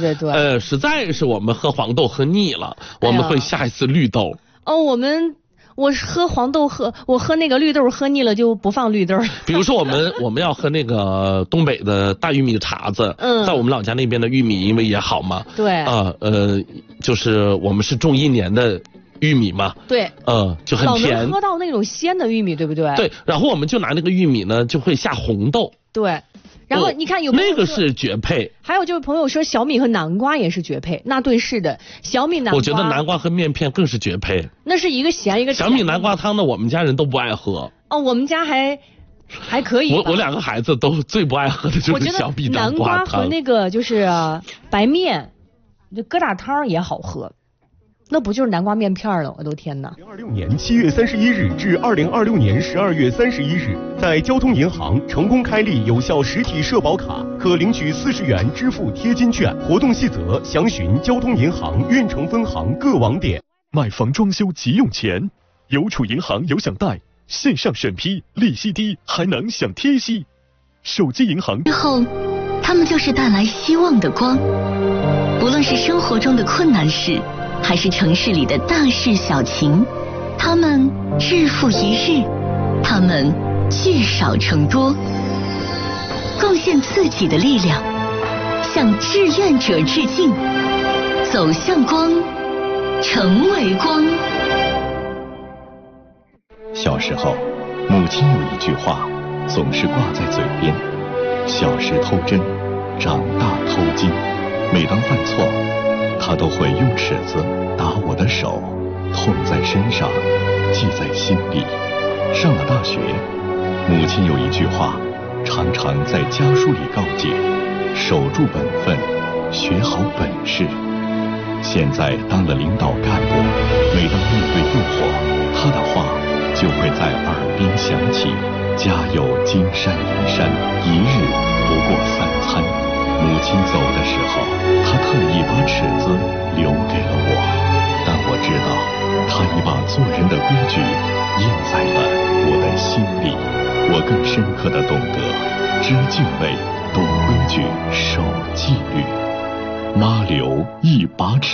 对对。 实在是我们喝黄豆喝腻了，我们会下一次绿豆。 哦，我喝黄豆我喝那个绿豆喝腻了就不放绿豆。 比如说我们要喝那个东北的大玉米碴子，在我们老家那边的玉米因为也好嘛， 对， 就是我们是种1年的玉米嘛， 对， 就很甜， 老能喝到那种鲜的玉米，对不对？ 对，然后我们就拿那个玉米呢，就会下红豆， 对。然后你看有那个是绝配， 还有就是朋友说小米和南瓜也是绝配，那对是的，小米南瓜， 我觉得南瓜和面片更是绝配。 那是一个咸一个甜。 小米南瓜汤呢，我们家人都不爱喝。 哦，我们家还可以。 我2个孩子都最不爱喝的就是小米南瓜汤。 南瓜和那个就是白面，就疙瘩汤也好喝。那不就是南瓜面片了？我的天哪 ！2026年7月31日至2026年12月31日，在交通银行成功开立有效实体社保卡，可领取40元支付贴金券。活动细则详询交通银行运城分行各网点。 买房装修急用钱，邮储银行有享贷，线上审批，利息低，还能享贴息。手机银行之后，他们就是带来希望的光。不论是生活中的困难事，还是城市里的大事小情，他们日复一日，他们聚少成多，贡献自己的力量，向志愿者致敬，走向光，成为光。 小时候，母亲有一句话总是挂在嘴边：小时偷针，长大偷金。每当犯错，他都会用尺子打我的手，痛在身上，记在心里。上了大学，母亲有一句话常常在家书里告诫：守住本分，学好本事。现在当了领导干部，每当面对诱惑，他的话就会在耳边响起：家有金山银山，一日不过3餐。母亲走的时候，她特意把尺子留给了我，但我知道她已把做人的规矩印在了我的心里。我更深刻地懂得知敬畏，懂规矩，守纪律。妈留一把尺。